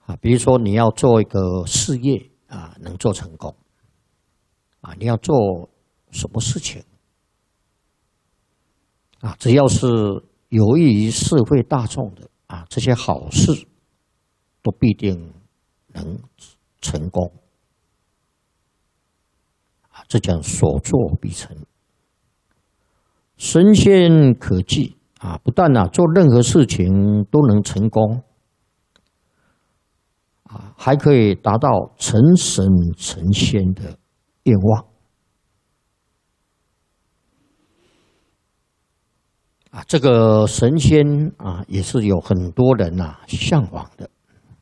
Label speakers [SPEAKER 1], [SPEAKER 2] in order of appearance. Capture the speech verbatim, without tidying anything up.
[SPEAKER 1] 啊，比如说你要做一个事业啊，能做成功啊，你要做什么事情啊，只要是有益于社会大众的啊，这些好事都必定能成功啊，这叫所作必成。神仙可济啊，不但啊做任何事情都能成功啊，还可以达到成神成仙的愿望啊。这个神仙啊，也是有很多人啊向往的